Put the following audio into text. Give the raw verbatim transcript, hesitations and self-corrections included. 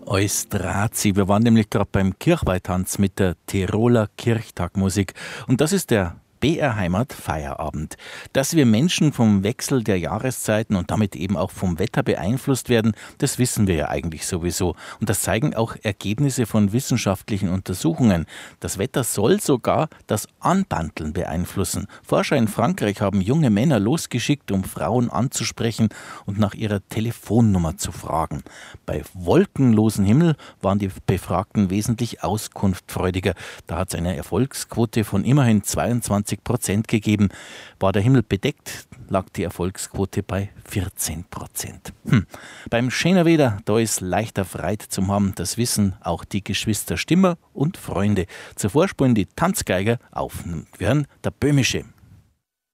Eustrazi. Wir waren nämlich gerade beim Kirchweihtanz mit der Tiroler Kirchtagmusik. Und das ist der B R Heimat Feierabend. Dass wir Menschen vom Wechsel der Jahreszeiten und damit eben auch vom Wetter beeinflusst werden, das wissen wir ja eigentlich sowieso. Und das zeigen auch Ergebnisse von wissenschaftlichen Untersuchungen. Das Wetter soll sogar das Anbandeln beeinflussen. Forscher in Frankreich haben junge Männer losgeschickt, um Frauen anzusprechen und nach ihrer Telefonnummer zu fragen. Bei wolkenlosem Himmel waren die Befragten wesentlich auskunftfreudiger. Da hat es eine Erfolgsquote von immerhin zweiundzwanzig Prozent gegeben. War der Himmel bedeckt, lag die Erfolgsquote bei vierzehn Prozent. Hm. Beim schönen Wetter, da ist leichter Freit zum haben. Das wissen auch die Geschwister Stimmer und Freunde. Zuvor spielen die Tanzgeiger auf. Wir hören der Böhmische.